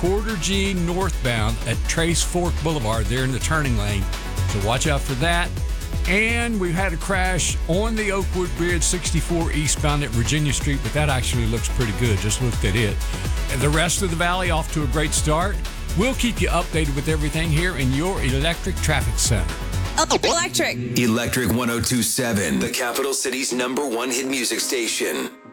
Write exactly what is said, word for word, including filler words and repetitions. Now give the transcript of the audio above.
quarter G northbound at Trace Fork Boulevard there in the turning lane. So watch out for that. And we've had a crash on the Oakwood Bridge, sixty-four eastbound at Virginia Street, but that actually looks pretty good. Just looked at it. And the rest of the valley off to a great start. We'll keep you updated with everything here in your electric traffic center. Electric. Electric one oh two point seven, the capital city's number one hit music station.